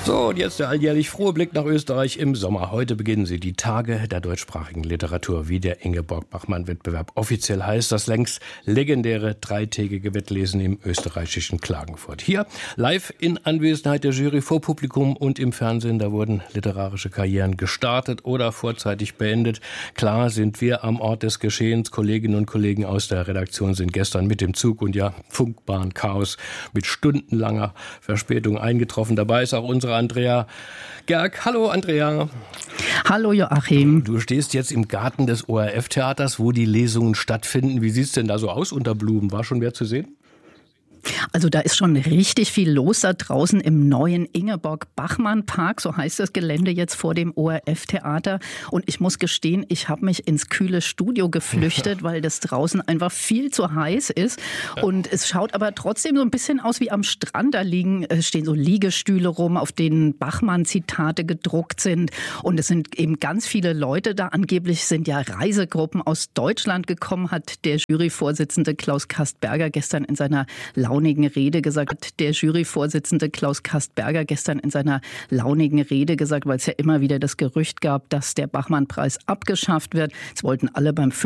So, und jetzt der alljährlich frohe Blick nach Österreich im Sommer. Heute beginnen sie die Tage der deutschsprachigen Literatur, wie der Ingeborg-Bachmann-Wettbewerb offiziell heißt. Das längst legendäre dreitägige Wettlesen im österreichischen Klagenfurt. Hier live in Anwesenheit der Jury vor Publikum und im Fernsehen. Da wurden literarische Karrieren gestartet oder vorzeitig beendet. Klar sind wir am Ort des Geschehens. Kolleginnen und Kollegen aus der Redaktion sind gestern mit dem Zug und ja, funkbaren Chaos mit stundenlanger Verspätung eingetroffen. Dabei ist auch unsere Andrea Gerg. Hallo Andrea. Hallo Joachim. Du stehst jetzt im Garten des ORF-Theaters, wo die Lesungen stattfinden. Wie sieht es denn da so aus unter Blumen? War schon wer zu sehen? Also da ist schon richtig viel los da draußen im neuen Ingeborg-Bachmann-Park, so heißt das Gelände jetzt vor dem ORF-Theater. Und ich muss gestehen, ich habe mich ins kühle Studio geflüchtet, weil das draußen einfach viel zu heiß ist. Und es schaut aber trotzdem so ein bisschen aus wie am Strand. Da stehen so Liegestühle rum, auf denen Bachmann-Zitate gedruckt sind. Und es sind eben ganz viele Leute da. Angeblich sind ja Reisegruppen aus Deutschland gekommen, hat der Juryvorsitzende Klaus Kastberger gestern in seiner launigen Rede gesagt, weil es ja immer wieder das Gerücht gab, dass der Bachmann-Preis abgeschafft wird. Es wollten alle beim